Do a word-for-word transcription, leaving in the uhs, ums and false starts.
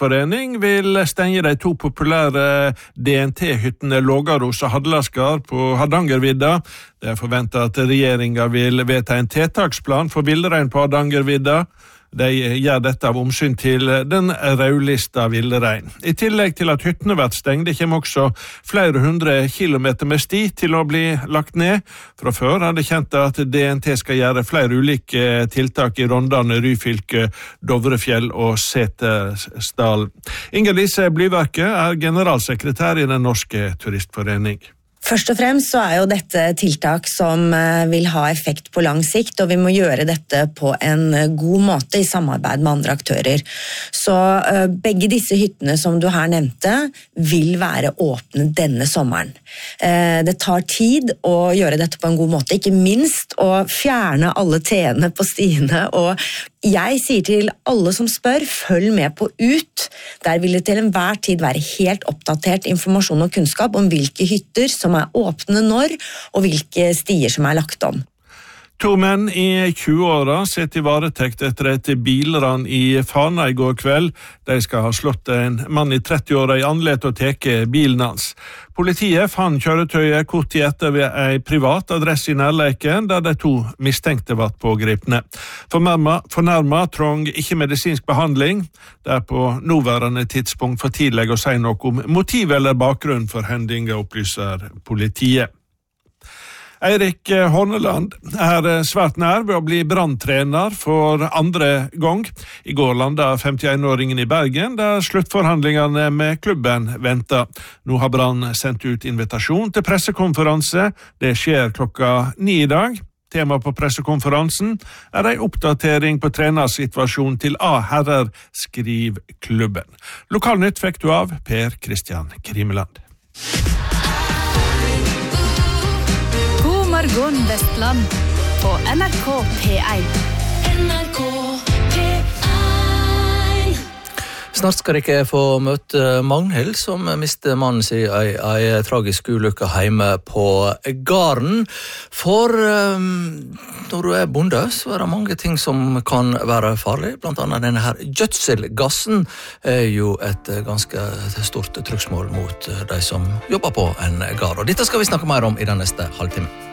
turistforening vil stenge de to populære D N T-hyttene Lågaros og Hadlaskar på Hardangervidda. Det er forventet at regjeringen vil vedta en tiltaksplan for villrein på Hardangervidda. De gjør dette av omsyn til den rødlista villrein. I tillegg til at hyttene blir stengt, det kommer også flere hundre kilometer med sti til å bli lagt ned. Fra før har det kjent at D N T skal gjøre flere ulike tiltak i Rondane, Ryfylke, Dovrefjell og Setesdal. Inger Lise Blyverke er generalsekretær i Den norske turistforening. Først og fremst så er jo dette tiltak som vil ha effekt på lang sikt, og vi må gjøre dette på en god måte i samarbeid med andre aktører. Så begge disse hyttene som du her nevnte vil være åpne denne sommeren. Det tar tid å gjøre dette på en god måte, ikke minst å fjerne alle T-ene på stiene, og jeg sier til alle som spør, følg med på ut. Der vil det til enhver tid være helt oppdatert informasjon og kunnskap om hvilke hytter som er åpne når, og hvilke stier som er lagt om. To menn i tjue-åra sitter i varetekt etter et bilran i Fana i går kveld. De skal ha slått en mann i tretti-åra i anlet og teke bilen hans. Politiet fant kjøretøyet kort tid etter ved ei privat adresse i nærleiken, der de to mistenkte var pågripne. Fornærma trong ikke medisinsk behandling. Det er på nåværende tidspunkt for tidlig å si noe om motiv eller bakgrunn for hendinga, opplyser politiet. Eirik Horneland er svært nær ved å bli branntrener for andre gang. I går landet femtienåringen i Bergen, der sluttforhandlingene med klubben venter. Nå har Brann sendt ut invitasjon til pressekonferanse. Det skjer klokka ni i dag. Tema på pressekonferansen er en oppdatering på trenersituasjonen til A-herrer, skriver klubben. Lokalnytt fikk du av Per Kristian Krimeland. Morgon Vestland på N R K P ett. N R K P ett. Snart skal dere få møte Magnhild, som mistet mannen sin i en tragisk ulykke hjemme på gården. For um, når du er bonde, så er det mange ting som kan være farlig. Blant annet denne her gjødselgassen er jo et ganske stort trykksmål mot de som jobber på en gård. Og dette skal vi snakke mer om i den neste halvtime.